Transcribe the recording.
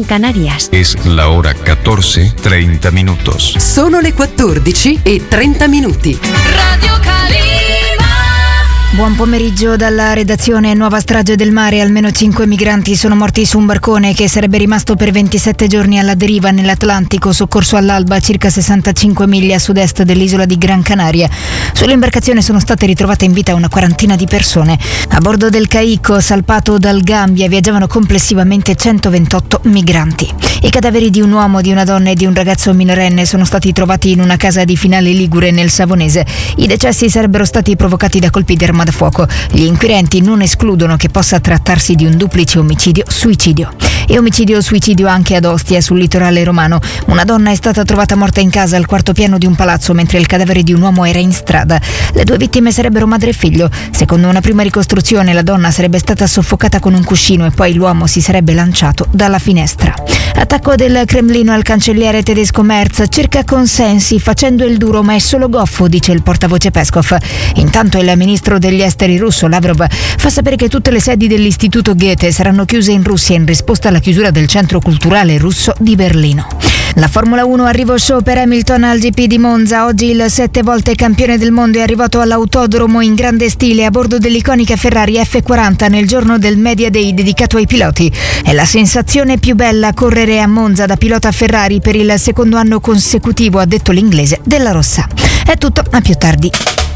Canarias. Es la hora 14:30 minutos. Sono le 14:30. Radio Calima. Buon pomeriggio dalla redazione. Nuova strage del mare, almeno 5 migranti sono morti su un barcone che sarebbe rimasto per 27 giorni alla deriva nell'Atlantico, soccorso all'alba a circa 65 miglia a sud-est dell'isola di Gran Canaria. Sull'imbarcazione sono state ritrovate in vita una quarantina di persone. A bordo del Caicco, salpato dal Gambia, viaggiavano complessivamente 128 migranti. I cadaveri di un uomo, di una donna e di un ragazzo minorenne sono stati trovati in una casa di Finale Ligure nel Savonese. I decessi sarebbero stati provocati da colpi di arma da fuoco. Gli inquirenti non escludono che possa trattarsi di un duplice omicidio-suicidio. E omicidio-suicidio anche ad Ostia, sul litorale romano. Una donna è stata trovata morta in casa al quarto piano di un palazzo mentre il cadavere di un uomo era in strada. Le due vittime sarebbero madre e figlio. Secondo una prima ricostruzione, la donna sarebbe stata soffocata con un cuscino e poi l'uomo si sarebbe lanciato dalla finestra. Attacco del Cremlino al cancelliere tedesco Merz. Cerca consensi facendo il duro, ma è solo goffo, dice il portavoce Peskov. Intanto il ministro degli esteri russo Lavrov fa sapere che tutte le sedi dell'istituto Goethe saranno chiuse in Russia in risposta alla chiusura del centro culturale russo di Berlino. La Formula 1, arrivo show per Hamilton al GP di Monza. Oggi il 7 volte campione del mondo è arrivato all'autodromo in grande stile a bordo dell'iconica Ferrari F40 nel giorno del Media Day dedicato ai piloti. È la sensazione più bella correre a Monza da pilota Ferrari per il secondo anno consecutivo, ha detto l'inglese Della Rossa. È tutto, a più tardi.